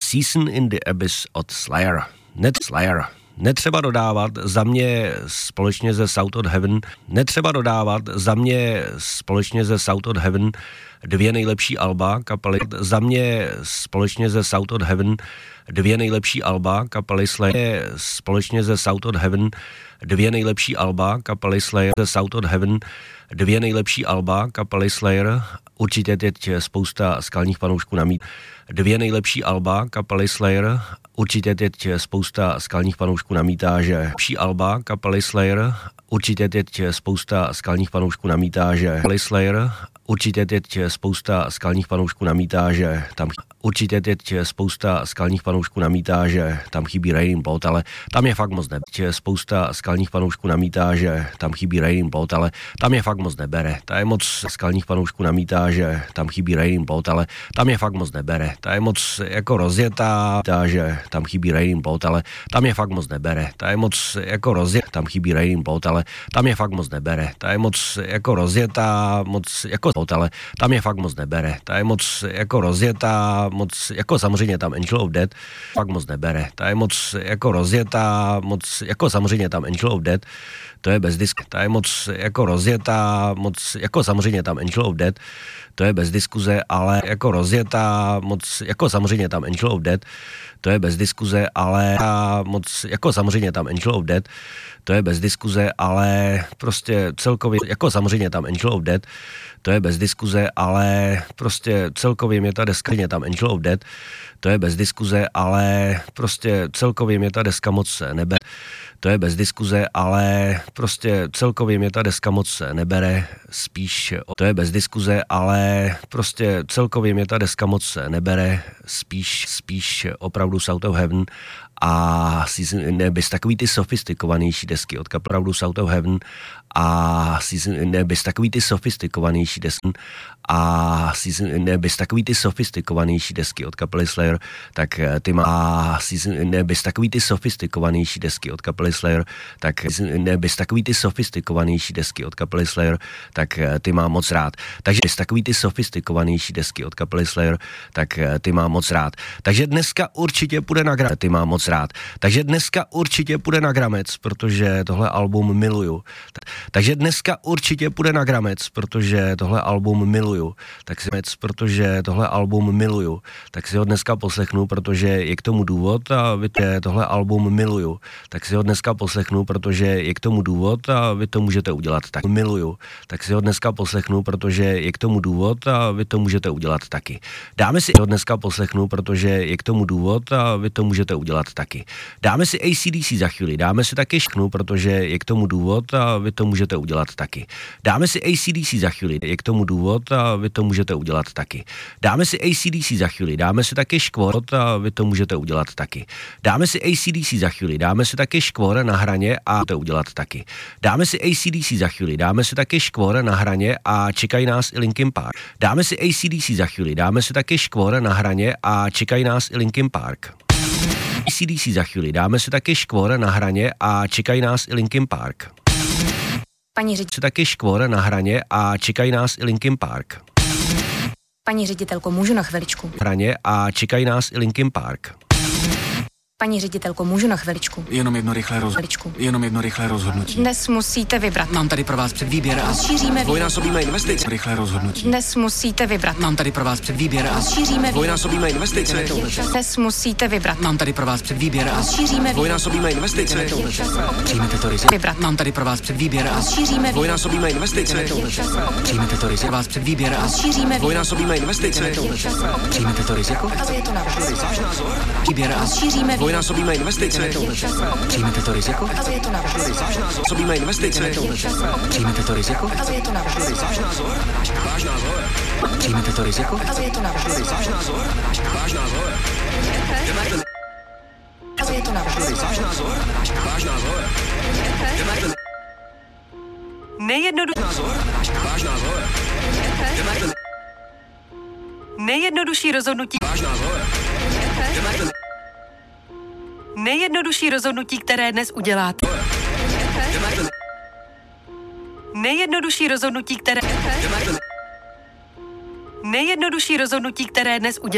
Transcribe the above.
Season in the Abyss od Slayer. Netřeba dodávat za mě společně ze South of Heaven, dvě nejlepší alba kapely, Slayer, určitě teď spousta skalních fanoušků namítá, že tam chybí Raining Blood, ale tam je fakt moc nebere. Spousta skalních fanoušků namítá, že tam chybí Raining Blood, ale tam je fakt moc nebere. Ta je moc skalních fanoušků namítá, že tam chybí Raining Blood, ale tam je fakt moc nebere. Ta je moc jako rozjetá, že tam chybí Raining Blood, ale tam je fakt moc nebere. Ta je moc jako rozjetá, tam chybí Raining Blood, ale tam je fakt moc nebere. Ta je moc jako rozjetá, moc jako ale tam je fakt moc nebere. Ta je moc jako rozjetá, moc jako samozřejmě tam Angel of Death fakt moc nebere. Ta je moc jako rozjetá, moc jako samozřejmě tam Angel of Death, to je bez disku. Ta je moc jako rozjetá, moc jako samozřejmě tam Angel of Death, to je bez diskuze, ale jako rozjetá, moc jako samozřejmě tam Angel of Death, to je bez diskuze, ale moc jako samozřejmě tam Angel of Death, to je bez diskuze, ale prostě celkově jako samozřejmě tam Angel of Death, to je bez diskuze, ale prostě celkově mě ta deska tam Angel of Death, to je bez diskuze, ale prostě celkově mě ta deska moc nebere. To je bez diskuze, ale prostě celkově mě ta deska moc nebere, spíš, to je bez diskuze, ale prostě celkově mě ta deska moc nebere, spíš opravdu South of Heaven a bez takový ty sofistikovanější desky od opravdu South of Heaven a bez takový ty sofistikovanější desky a bez takový ty sofistikovanější desky od kapely Slayer, tak ty má bez takový ty sofistikovanější desky od kapely Slayer, tak bez takový ty sofistikovanější desky od kapely Slayer, tak ty mám moc rád. Takže bez takový ty sofistikovanější desky od kapely Slayer, tak ty mám moc rád. Takže dneska určitě půjde na gramec, ty mám moc rád. Takže dneska určitě půjde na gramec, protože tohle album miluju. Takže dneska určitě půjde na gramec, protože tohle album miluju. Tak si ho dneska poslechnu, protože je k tomu důvod a vy tohle album miluju. Tak si ho dneska poslechnu, protože je k tomu důvod a vy to můžete udělat tak. Tak si ho dneska poslechnu, protože je k tomu důvod a vy to můžete udělat taky. Dáme si ho dneska poslechnu, protože je k tomu důvod a vy to můžete udělat taky. Dáme si AC/DC za chvíli, dáme si taky šknu, protože je k tomu důvod a vy to můžete udělat taky. Dáme si AC/DC za chvíli, je k tomu důvod a vy to můžete udělat taky. Dáme si AC/DC za chvíli, dáme si taky škvor a vy to můžete udělat taky. Dáme si AC/DC za chvíli, dáme si taky škvor na hraně a to udělat taky. Dáme si AC/DC za chvíli, dáme si taky škvor na hraně a čekají nás i Linkin Park. Dáme si AC/DC za chvíli, dáme si taky škvor na hraně a čekají nás i Linkin Park. AC/DC za chvíli, dáme si taky škvor na hraně a čekají nás i Linkin Park. Paní ředitelko, taky škvor na hraně a čekají nás i Linkin Park. Paní ředitelko, můžu na chviličku? Hraně a čekají nás i Linkin Park. Paní ředitelko, můžu na chviličku? Jenom jedno rychlé rozhodnutí. Dnes musíte vybrat. Mám tady pro vás předvýběr a šíříme dvojnásobíme investice. Rychlé rozhodnutí. Dnes musíte vybrat. Mám tady pro vás předvýběr a šíříme dvojnásobíme investice. Dnes musíte vybrat. Mám tady pro vás předvýběr a šíříme dvojnásobíme investice. Přijmete to riziko. Vybrat. Mám tady pro vás předvýběr a šíříme dvojnásobíme investice. Přijmete to riziko. Vás předvýběr a šíříme dvojnásobíme investice. Přijmete to riziko. Výběr a šíříme dvojnásobíme investice. Přijmete to riziko. Dvojnásobíme investice. Přijmete to riziko. Přijmete to riziko. Nejjednodušší rozhodnutí. Nejjednodušší rozhodnutí, které dnes uděláte. Nejjednodušší rozhodnutí, které dnes uděláte.